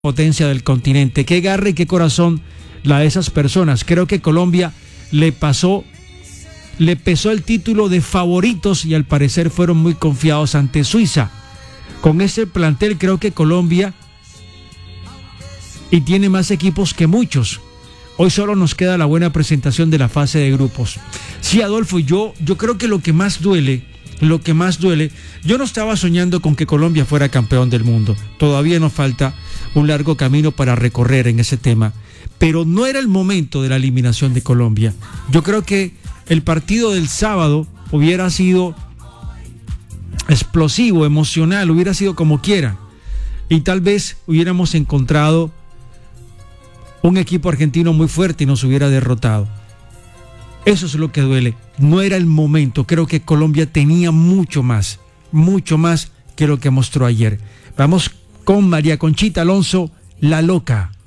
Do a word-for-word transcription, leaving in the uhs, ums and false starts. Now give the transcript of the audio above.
potencia del continente. Qué garra y qué corazón la de esas personas. Creo que Colombia le pasó, le pesó el título de favoritos y al parecer fueron muy confiados ante Suiza. Con ese plantel creo que Colombia y tiene más equipos que muchos. Hoy solo nos queda la buena presentación de la fase de grupos. Sí, Adolfo, yo, yo creo que lo que más duele, lo que más duele, yo no estaba soñando con que Colombia fuera campeón del mundo. Todavía nos falta un largo camino para recorrer en ese tema. Pero no era el momento de la eliminación de Colombia. Yo creo que el partido del sábado hubiera sido explosivo, emocional, hubiera sido como quiera. Y tal vez hubiéramos encontrado un equipo argentino muy fuerte y nos hubiera derrotado. Eso es lo que duele. No era el momento. Creo que Colombia tenía mucho más, mucho más que lo que mostró ayer. Vamos con María Conchita Alonso, La Loca.